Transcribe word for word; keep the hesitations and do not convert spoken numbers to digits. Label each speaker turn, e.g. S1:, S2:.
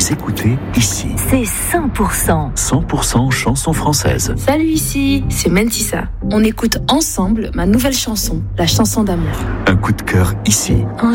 S1: Vous écoutez Ici.
S2: C'est cent pour cent.
S1: cent pour cent chansons françaises.
S3: Salut, ici, c'est Mentissa. On écoute ensemble ma nouvelle chanson, la chanson d'amour.
S1: Un coup de cœur ici.
S2: Un